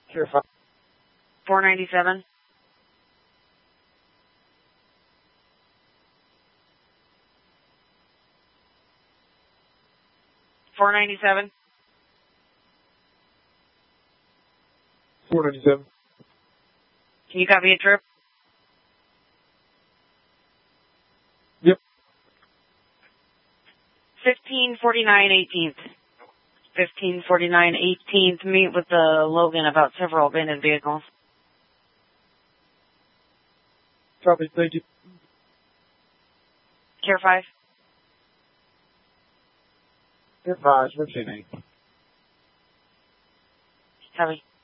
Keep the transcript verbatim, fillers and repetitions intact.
Sure, five. four ninety-seven. four ninety-seven. four ninety-seven. Can you copy a trip? Yep. fifteen forty-nine eighteenth. fifteen forty-nine eighteenth. Meet with the Logan about several abandoned vehicles. Copy, thank you. Care five. Care five, what's your name? Copy.